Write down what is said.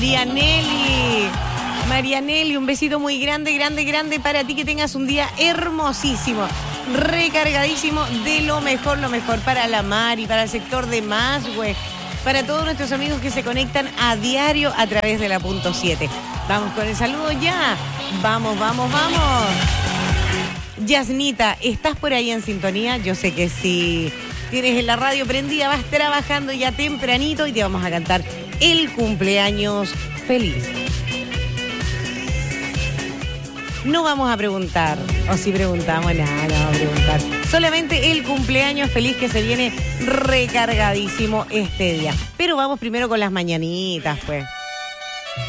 Marianelli, un besito muy grande, grande, grande para ti, que tengas un día hermosísimo, recargadísimo de lo mejor para la Mari, para el sector de Masweh, para todos nuestros amigos que se conectan a diario a través de la punto 7. Vamos con el saludo ya. Vamos. Yasnita, ¿estás por ahí en sintonía? Yo sé que sí. Tienes la radio prendida, vas trabajando ya tempranito y te vamos a cantar el cumpleaños feliz. No vamos a preguntar, o si preguntamos, no vamos a preguntar. Solamente el cumpleaños feliz que se viene recargadísimo este día. Pero vamos primero con las mañanitas, pues.